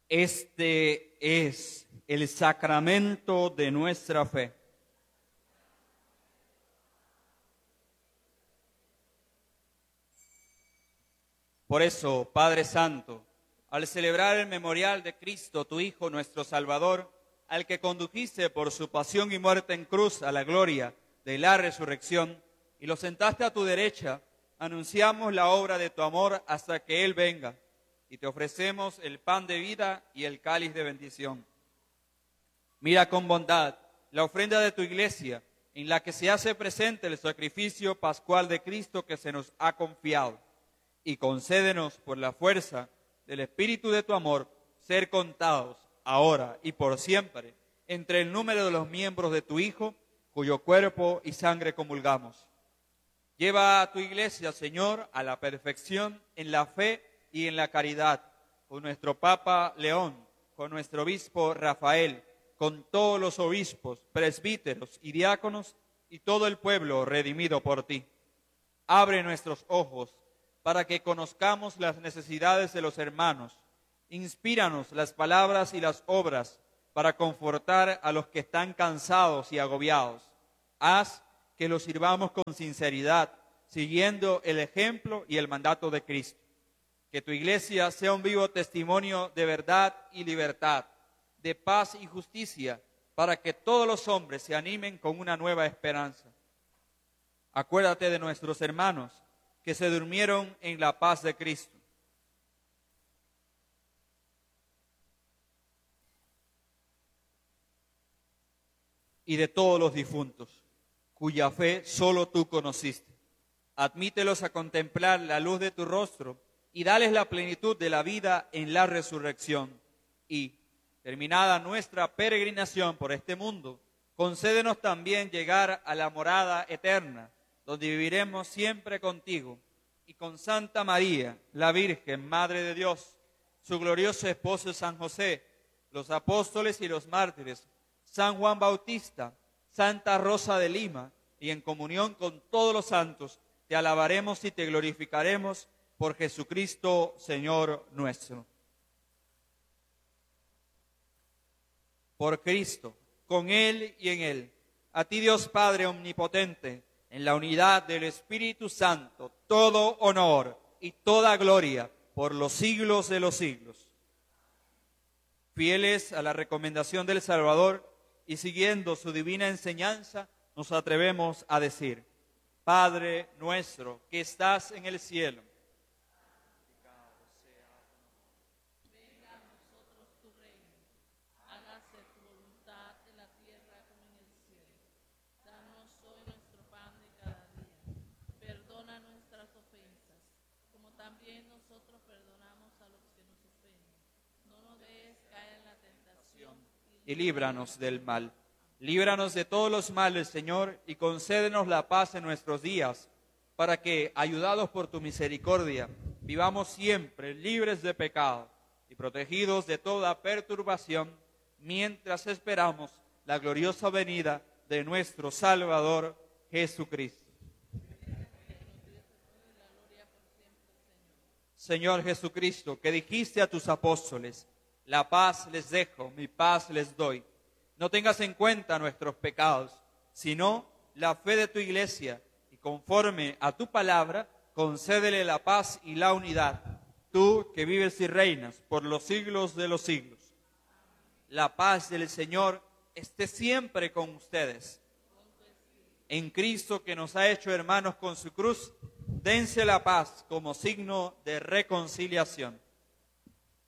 Este es el sacramento de nuestra fe. Por eso, Padre Santo, al celebrar el memorial de Cristo, tu Hijo, nuestro Salvador, al que condujiste por su pasión y muerte en cruz a la gloria de la resurrección, y lo sentaste a tu derecha, anunciamos la obra de tu amor hasta que Él venga, y te ofrecemos el pan de vida y el cáliz de bendición. Mira con bondad la ofrenda de tu iglesia, en la que se hace presente el sacrificio pascual de Cristo que se nos ha confiado, y concédenos por la fuerza del Espíritu de tu amor ser contados ahora y por siempre entre el número de los miembros de tu Hijo, cuyo cuerpo y sangre comulgamos. Lleva a tu iglesia, Señor, a la perfección en la fe y en la caridad, con nuestro Papa León, con nuestro obispo Rafael, con todos los obispos, presbíteros y diáconos y todo el pueblo redimido por ti. Abre nuestros ojos para que conozcamos las necesidades de los hermanos. Inspíranos las palabras y las obras para confortar a los que están cansados y agobiados. Haz que los sirvamos con sinceridad, siguiendo el ejemplo y el mandato de Cristo. Que tu iglesia sea un vivo testimonio de verdad y libertad, de paz y justicia, para que todos los hombres se animen con una nueva esperanza. Acuérdate de nuestros hermanos que se durmieron en la paz de Cristo. Y de todos los difuntos, cuya fe solo tú conociste. Admítelos a contemplar la luz de tu rostro y dales la plenitud de la vida en la resurrección. Y, terminada nuestra peregrinación por este mundo, concédenos también llegar a la morada eterna, donde viviremos siempre contigo, y con Santa María, la Virgen, Madre de Dios, su glorioso esposo San José, los apóstoles y los mártires, San Juan Bautista, Santa Rosa de Lima, y en comunión con todos los santos, te alabaremos y te glorificaremos por Jesucristo, Señor nuestro. Por Cristo, con Él y en Él, a ti Dios Padre omnipotente, en la unidad del Espíritu Santo, todo honor y toda gloria por los siglos de los siglos. Fieles a la recomendación del Salvador y siguiendo su divina enseñanza, nos atrevemos a decir: Padre nuestro que estás en el cielo, y líbranos del mal. Líbranos de todos los males, Señor, y concédenos la paz en nuestros días, para que, ayudados por tu misericordia, vivamos siempre libres de pecado y protegidos de toda perturbación, mientras esperamos la gloriosa venida de nuestro Salvador Jesucristo. Señor Jesucristo, que dijiste a tus apóstoles: la paz les dejo, mi paz les doy. No tengas en cuenta nuestros pecados, sino la fe de tu iglesia, y conforme a tu palabra, concédele la paz y la unidad, tú que vives y reinas por los siglos de los siglos. La paz del Señor esté siempre con ustedes. En Cristo, que nos ha hecho hermanos con su cruz, dense la paz como signo de reconciliación.